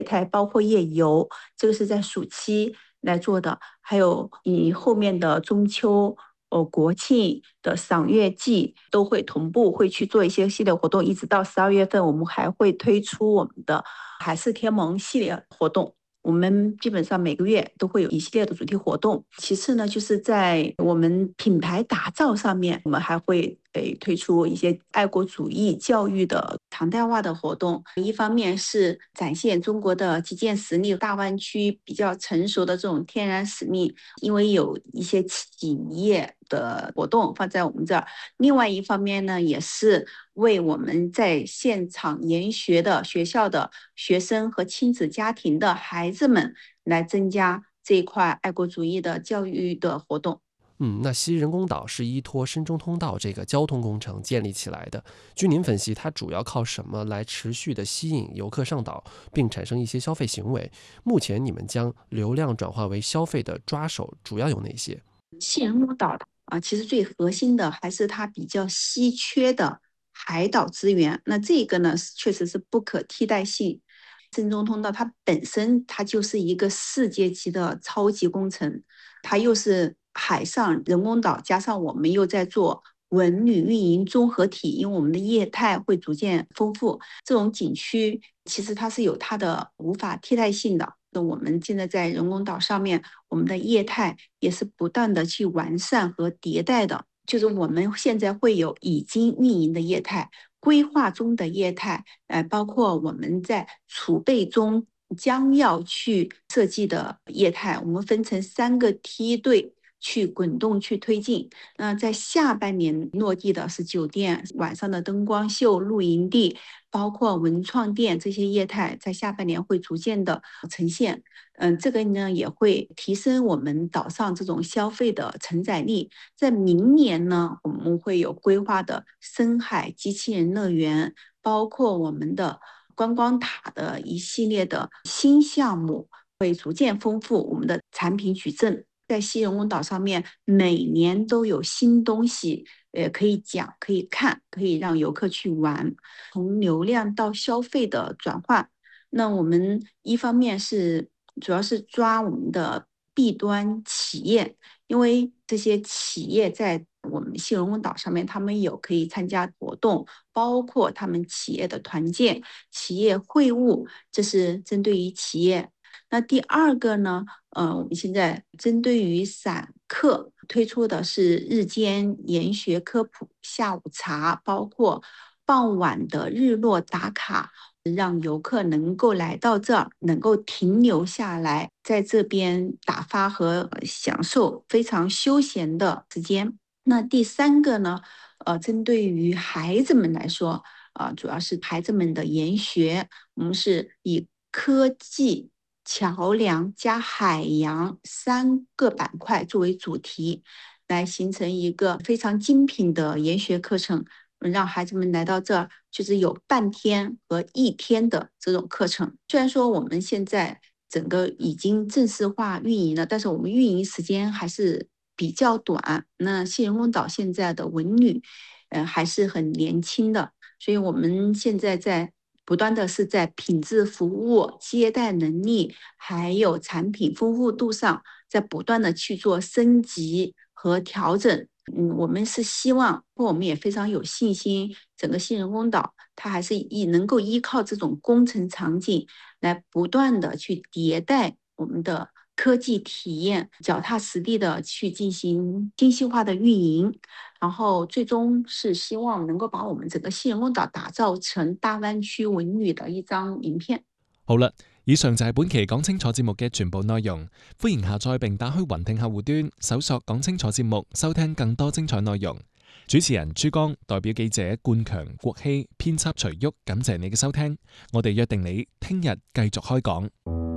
态，包括夜游，这个是在暑期来做的，还有以后面的中秋、国庆的赏月季都会同步会去做一些系列活动，一直到12月份，我们还会推出我们的海誓天盟系列活动。我们基本上每个月都会有一系列的主题活动。其次呢，就是在我们品牌打造上面，我们还会推出一些爱国主义教育的常态化的活动。一方面是展现中国的基建实力，大湾区比较成熟的这种天然实力，因为有一些企业的活动放在我们这儿。另外一方面呢，也是为我们在现场研学的学校的学生和亲子家庭的孩子们来增加这一块爱国主义的教育的活动。 那西人工岛是依托深中通道这个交通工程建立起来的。据您分析，它主要靠什么来持续的吸引游客上岛，并产生一些消费行为？目前你们将流量转化为消费的抓手主要有哪些？ 西人工岛其实最核心的还是它比较稀缺的海岛资源。那这个呢，确实是不可替代性。深中通道它本身它就是一个世界级的超级工程，它又是海上人工岛，加上我们又在做文旅运营综合体，因为我们的业态会逐渐丰富，这种景区其实它是有它的无法替代性的。那我们现在在人工岛上面，我们的业态也是不断的去完善和迭代的，就是我们现在会有已经运营的业态，规划中的业态，包括我们在储备中将要去设计的业态，我们分成3个梯队去滚动去推进。那在下半年落地的是酒店晚上的灯光秀、露营地，包括文创店这些业态，在下半年会逐渐的呈现。这个呢也会提升我们岛上这种消费的承载力。在明年呢，我们会有规划的深海机器人乐园，包括我们的观光塔的一系列的新项目，会逐渐丰富我们的产品矩阵。在西人工岛上面，每年都有新东西，可以讲、可以看、可以让游客去玩。从流量到消费的转换，那我们一方面是主要是抓我们的弊端企业，因为这些企业在我们西人工岛上面，他们有可以参加活动，包括他们企业的团建、企业会晤，这是针对于企业。那第二个呢，我们现在针对于散客推出的是日间研学科普下午茶，包括傍晚的日落打卡，让游客能够来到这儿，能够停留下来，在这边打发和享受非常休闲的时间。那第三个呢，针对于孩子们来说，主要是孩子们的研学，我们是以科技、桥梁加海洋3个板块作为主题，来形成一个非常精品的研学课程，让孩子们来到这儿，就是有半天和1天的这种课程。虽然说我们现在整个已经正式化运营了，但是我们运营时间还是比较短。那西人工岛现在的文旅，还是很年轻的，所以我们现在在不断的是在品质服务、接待能力，还有产品丰富度上，在不断的去做升级和调整。我们是希望，我们也非常有信心，整个新人工岛它还是能够依靠这种工程场景来不断的去迭代我们的科技体验，脚踏实地的去进行精细化的运营，然后最终是希望能够把我们整个新人工岛打造成大湾区文旅的一张名片。 好啦，以上就係本期講清楚節目嘅全部內容。歡迎下載並打開雲聽客戶端，搜索講清楚節目，收聽更多精彩內容。主持人朱江，代表記者冠強、郭希，編輯徐旭，感謝你嘅收聽。我哋約定你聽日繼續開講。